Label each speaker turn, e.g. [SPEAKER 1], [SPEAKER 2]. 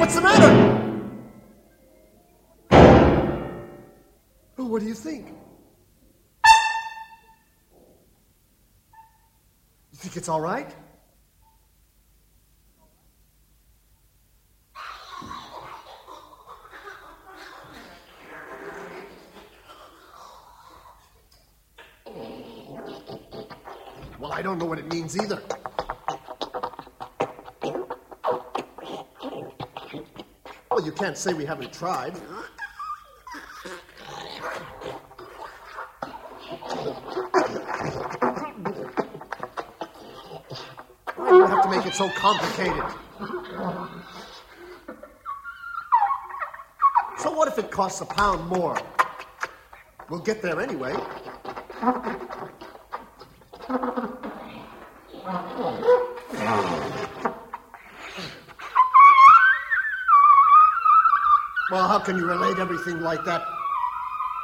[SPEAKER 1] What's the matter? Oh, what do you think? You think it's all right? Well, I don't know what it means either. Well, you can't say we haven't tried. Why do you have to make it so complicated? So what if it costs £1 more? We'll get there anyway. Well, how can you relate everything like that